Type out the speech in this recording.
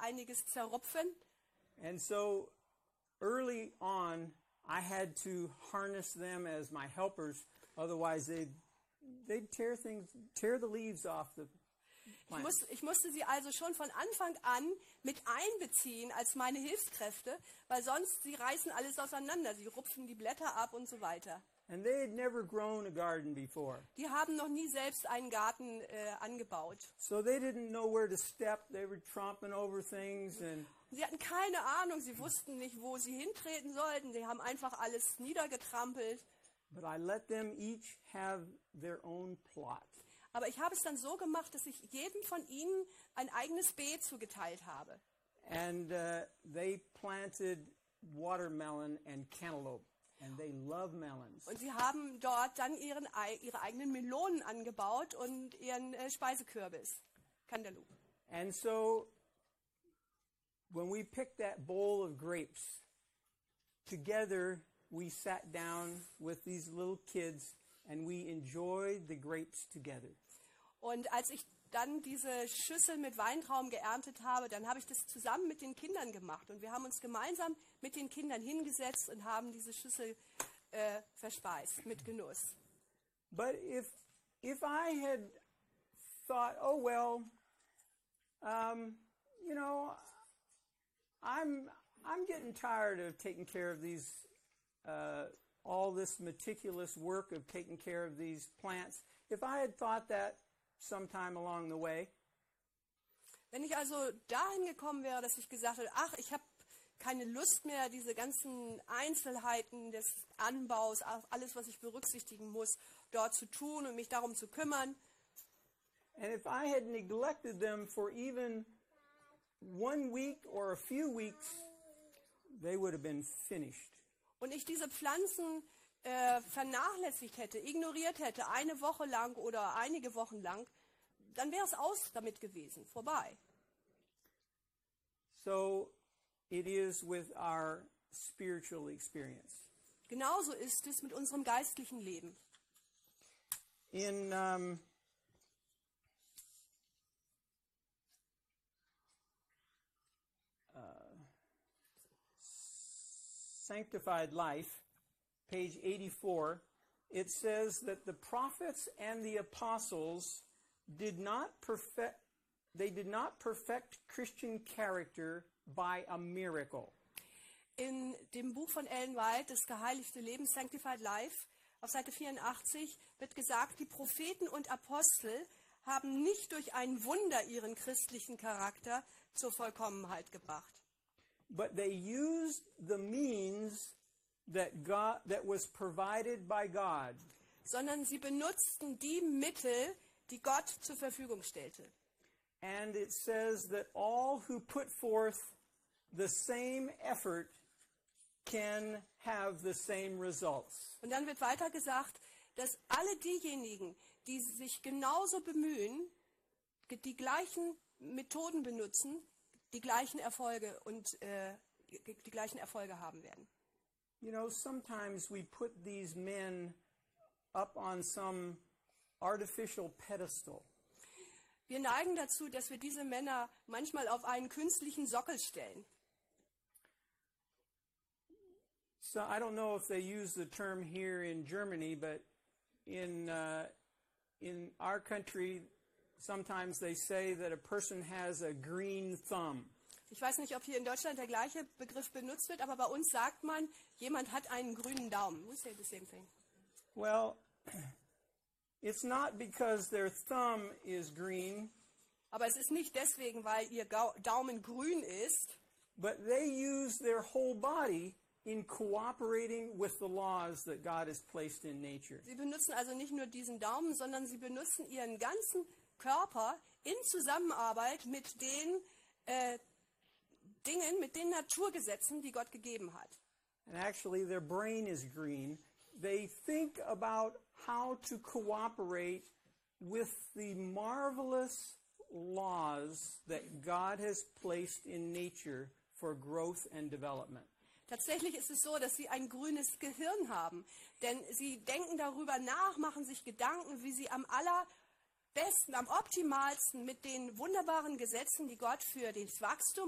einiges zerrupfen. And so early on, I had to harness them as my helpers. Otherwise, they'd tear the leaves off the plant. Ich musste sie also schon von Anfang an mit einbeziehen als meine Hilfskräfte, weil sonst sie reißen alles auseinander. Sie rupfen die Blätter ab und so weiter. And they had never grown a garden before. Die haben noch nie selbst einen Garten angebaut. So they didn't know where to step. They were tromping over things and Sie hatten keine Ahnung, sie wussten nicht, wo sie hintreten sollten. Sie haben einfach alles niedergetrampelt. but I let them each have their own plot. Aber ich habe es dann so gemacht, dass ich jedem von ihnen ein eigenes Beet zugeteilt habe. And they planted watermelon and cantaloupe. And they love melons. Und sie haben dort dann ihre eigenen Melonen angebaut und ihren Speisekürbis, Cantaloupe. And so, when we picked that bowl of grapes, together we sat down with these little kids and we enjoyed the grapes together. Und als ich dann diese Schüssel mit Weintrauben geerntet habe, dann habe ich das zusammen mit den Kindern gemacht. Und wir haben uns gemeinsam mit den Kindern hingesetzt und haben diese Schüssel verspeist mit Genuss. But if I had thought, oh well, you know, I'm getting tired of taking care of these, all this meticulous work of taking care of these plants. If I had thought that sometime along the way. Wenn ich also dahin gekommen wäre, dass ich gesagt hätte, ach, ich habe keine Lust mehr, diese ganzen Einzelheiten des Anbaus, alles, was ich berücksichtigen muss, dort zu tun und mich darum zu kümmern. And if I had neglected them for even 1 week or a few weeks, they would have been finished. Und ich diese Pflanzen vernachlässigt hätte, ignoriert hätte, eine Woche lang oder einige Wochen lang, dann wäre es aus damit gewesen, vorbei. So it is with our spiritual experience. Genauso ist es mit unserem geistlichen Leben. In Sanctified Life, page 84, it says that the prophets and the apostles did not perfect Christian character by a miracle. In dem Buch von Ellen White, Das geheiligte Leben, Sanctified Life, auf Seite 84 wird gesagt, die Propheten und Apostel haben nicht durch ein Wunder ihren christlichen Charakter zur Vollkommenheit gebracht. But they used the means that was provided by God. Sondern sie benutzten die Mittel, die Gott zur Verfügung stellte. And it says that all who put forth the same effort can have the same results. Und dann wird weiter gesagt, dass alle diejenigen, die sich genauso bemühen, die gleichen Methoden benutzen, die gleichen Erfolge die gleichen Erfolge haben werden. You know, sometimes we put these men up on some artificial pedestal. Wir neigen dazu, dass wir diese Männer manchmal auf einen künstlichen Sockel stellen. So I don't know if they use the term here in Germany, but in our country, sometimes they say that a person has a green thumb. Ich weiß nicht, ob hier in Deutschland der gleiche Begriff benutzt wird, aber bei uns sagt man, jemand hat einen grünen Daumen. We say the same thing. Well, it's not because their thumb is green. Aber es ist nicht deswegen, weil ihr Daumen grün ist. But they use their whole body in cooperating with the laws that God has placed in nature. Sie benutzen also nicht nur diesen Daumen, sondern sie benutzen ihren ganzen Körper in Zusammenarbeit mit den Dingen, mit den Naturgesetzen, die Gott gegeben hat. And actually their brain is green. They think about how to cooperate with the marvelous laws that God has placed in nature for growth and development. Tatsächlich ist es so, dass sie ein grünes Gehirn haben, denn sie denken darüber nach, machen sich Gedanken, wie sie am allerbesten, am optimalsten mit den wunderbaren Gesetzen, die Gott für das Wachstum